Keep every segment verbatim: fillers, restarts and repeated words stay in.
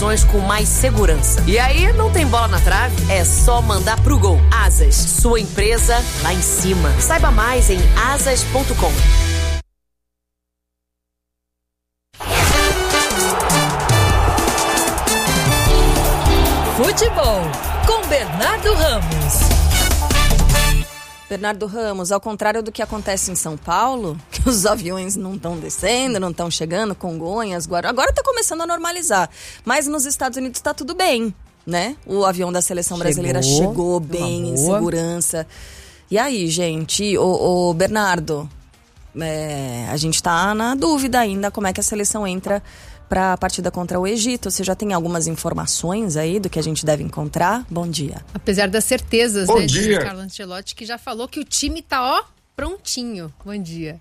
opções com mais segurança. E aí, não tem bola na trave? É só mandar pro gol. Asas, sua empresa lá em cima. Saiba mais em asas ponto com. Futebol com Bernardo Ramos. Bernardo Ramos, ao contrário do que acontece em São Paulo, que os aviões não estão descendo, não estão chegando, Congonhas, Guarulhos, agora está começando a normalizar. Mas nos Estados Unidos está tudo bem, né? O avião da seleção chegou, brasileira chegou bem, em segurança. E aí, gente, o, o Bernardo, é, a gente está na dúvida ainda como é que a seleção entra para a partida contra o Egito. Você já tem algumas informações aí do que a gente deve encontrar? Bom dia. Apesar das certezas, Bom né, dia. de Carlo Ancelotti, que já falou que o time tá, ó, prontinho. Bom dia.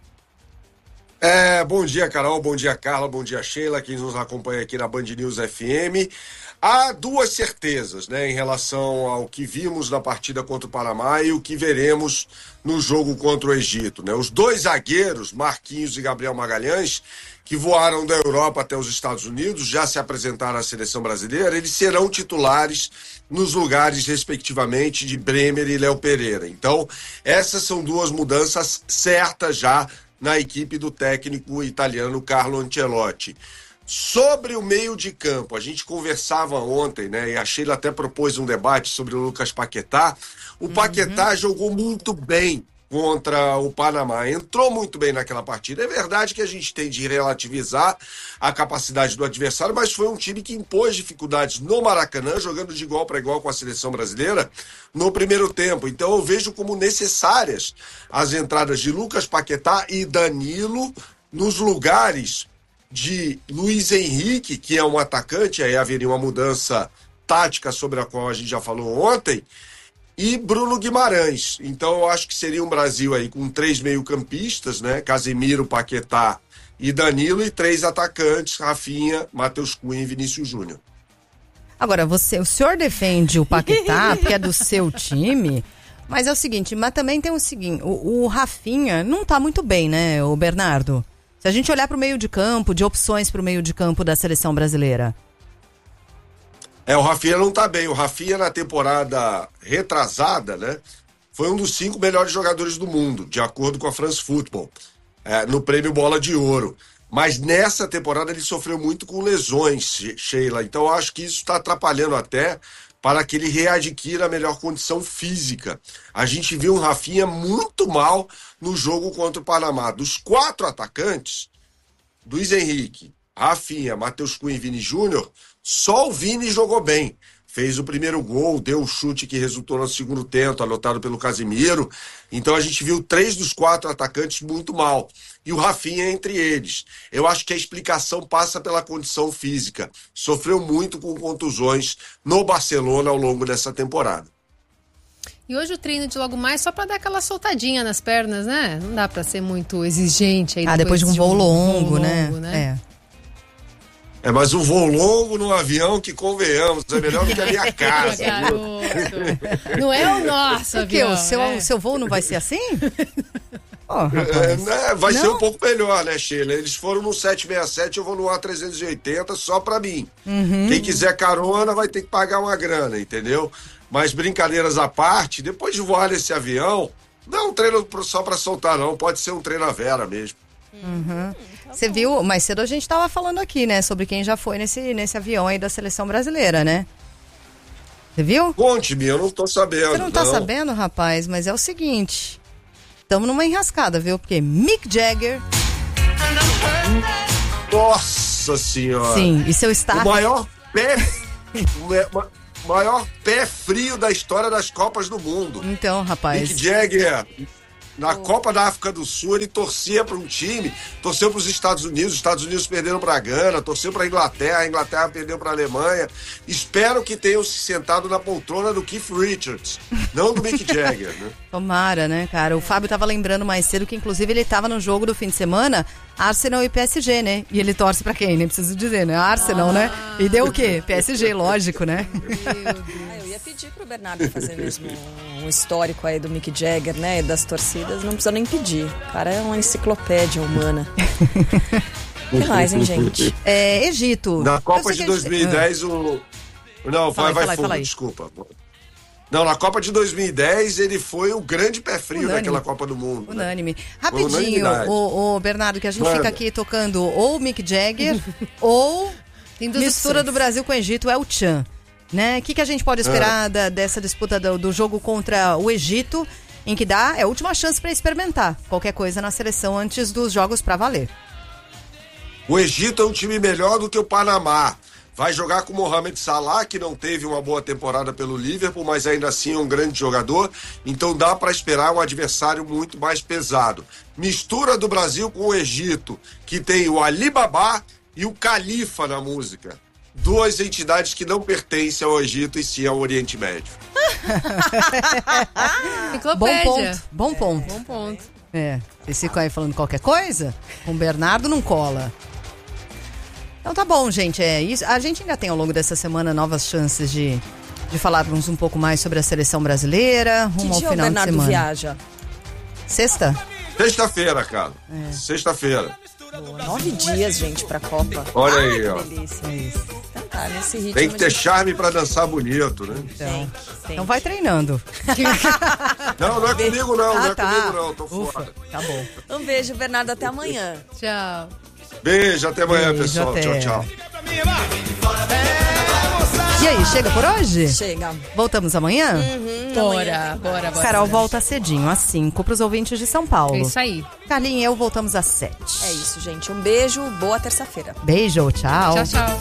É, bom dia, Carol, bom dia, Carla, bom dia, Sheila, quem nos acompanha aqui na Band News F M. Há duas certezas, né, em relação ao que vimos na partida contra o Panamá e o que veremos no jogo contra o Egito, né? Os dois zagueiros, Marquinhos e Gabriel Magalhães, que voaram da Europa até os Estados Unidos, já se apresentaram à seleção brasileira, eles serão titulares nos lugares, respectivamente, de Bremer e Léo Pereira. Então, essas são duas mudanças certas já na equipe do técnico italiano Carlo Ancelotti. Sobre o meio de campo, a gente conversava ontem, né, e a Sheila até propôs um debate sobre o Lucas Paquetá. O uhum. Paquetá jogou muito bem contra o Panamá, entrou muito bem naquela partida. É verdade que a gente tem de relativizar a capacidade do adversário, mas foi um time que impôs dificuldades no Maracanã, jogando de igual para igual com a seleção brasileira no primeiro tempo. Então eu vejo como necessárias as entradas de Lucas Paquetá e Danilo nos lugares de Luiz Henrique, que é um atacante, aí haveria uma mudança tática sobre a qual a gente já falou ontem, e Bruno Guimarães. Então eu acho que seria um Brasil aí com três meio-campistas, né? Casemiro, Paquetá e Danilo, e três atacantes, Rafinha, Matheus Cunha e Vinícius Júnior. Agora, você, o senhor defende o Paquetá porque é do seu time, mas é o seguinte, mas também tem o seguinte, o, o Rafinha não tá muito bem, né, o Bernardo? Se a gente olhar para o meio de campo, de opções para o meio de campo da seleção brasileira. É, o Rafinha não tá bem. O Rafinha, na temporada retrasada, né, foi um dos cinco melhores jogadores do mundo, de acordo com a France Football, é, no prêmio Bola de Ouro. Mas nessa temporada ele sofreu muito com lesões, Sheila. Então eu acho que isso está atrapalhando até para que ele readquira a melhor condição física. A gente viu um Rafinha muito mal no jogo contra o Panamá. Dos quatro atacantes, Luiz Henrique, Rafinha, Matheus Cunha e Vini Júnior, só o Vini jogou bem. Fez o primeiro gol, deu o chute que resultou no segundo tempo, anotado pelo Casemiro. Então a gente viu três dos quatro atacantes muito mal. E o Rafinha entre eles. Eu acho que a explicação passa pela condição física. Sofreu muito com contusões no Barcelona ao longo dessa temporada. E hoje o treino de logo mais só para dar aquela soltadinha nas pernas, né? Não dá para ser muito exigente aí. Ah, depois de um voo longo, voo né? longo, né? É. É, mas um voo longo no avião, que convenhamos, é melhor do que a minha casa. Não é o nosso avião. O seu, é. o seu voo não vai ser assim? Oh, é, né, vai não? ser um pouco melhor, né, Sheila? Eles foram no sete sessenta e sete, eu vou no A trezentos e oitenta só pra mim. Uhum. Quem quiser carona vai ter que pagar uma grana, entendeu? Mas brincadeiras à parte, depois de voar nesse avião, não é um treino só pra soltar, não. Pode ser um treino à vera mesmo. Uhum. Você viu, mais cedo a gente tava falando aqui, né, sobre quem já foi nesse, nesse avião aí da seleção brasileira, né? Você viu? Conte-me, eu não tô sabendo. Você não tá não. sabendo, rapaz, mas é o seguinte, estamos numa enrascada, viu? Porque Mick Jagger... Nossa senhora! Sim, e seu staff... O maior pé... o maior pé frio da história das Copas do Mundo. Então, rapaz... Mick Jagger... Na Copa da África do Sul, ele torcia para um time, torceu para os Estados Unidos, os Estados Unidos perderam para a Gana, torceu para a Inglaterra, a Inglaterra perdeu para a Alemanha. Espero que tenham se sentado na poltrona do Keith Richards, não do Mick Jagger, né? Tomara, né, cara? O Fábio tava lembrando mais cedo que, inclusive, ele tava no jogo do fim de semana, Arsenal e P S G, né? E ele torce pra quem? Nem preciso dizer, né? Arsenal, ah. né? E deu o quê? P S G, lógico, né? Ah, eu ia pedir pro Bernardo fazer mesmo um histórico aí do Mick Jagger, né? E das torcidas, não precisa nem pedir. O cara é uma enciclopédia humana. O que mais, hein, gente? É, Egito. Na Copa Eu sei de que a gente- dois mil e dez, o... Não, Fala vai, aí, vai fala aí, fundo, fala aí. desculpa. Não, na Copa de dois mil e dez, ele foi o grande pé frio Unânime. daquela Copa do Mundo. né? Unânime. Rapidinho, unanimidade. o, o Bernardo, que a gente Manda. fica aqui tocando ou Mick Jagger ou Tem duas mistura opções. do Brasil com o Egito, é o Tchan. Né? O que, que a gente pode esperar da- dessa disputa do, do jogo contra o Egito, em que dá é a última chance para experimentar qualquer coisa na seleção antes dos jogos para valer. O Egito é um time melhor do que o Panamá. Vai jogar com o Mohamed Salah, que não teve uma boa temporada pelo Liverpool, mas ainda assim é um grande jogador. Então dá para esperar um adversário muito mais pesado. Mistura do Brasil com o Egito, que tem o Alibaba e o Califa na música. Duas entidades que não pertencem ao Egito e sim ao Oriente Médio. Bom Enciclopédia. ponto, bom ponto. Bom ponto. É, vocês ficam aí falando qualquer coisa, com o Bernardo não cola. Então tá bom, gente, é isso. A gente ainda tem ao longo dessa semana novas chances de, de falarmos um pouco mais sobre a seleção brasileira, Que rumo ao dia o final de Bernardo semana. viaja? Sexta? Sexta-feira, cara. É. Sexta-feira. Nove dias, gente, pra Copa. Olha Ai, aí, que ó. delícia. Então tá, nesse ritmo. Tem que ter de- charme pra dançar bonito, né? Então, tem. então vai treinando. Não, não é comigo não, não Ah, é tá. comigo não, tô Ufa, fora. tá bom. Um beijo, Bernardo, até amanhã. Tchau. Beijo, até amanhã, Beijo, pessoal. até. Tchau, tchau. E aí, chega por hoje? Chega. Voltamos amanhã? Bora, bora, bora. Carol bora. volta cedinho, às cinco, pros ouvintes de São Paulo. É isso aí. Carlinha e eu voltamos às sete. É isso, gente. Um beijo, boa terça-feira. Beijo, tchau. Tchau, tchau.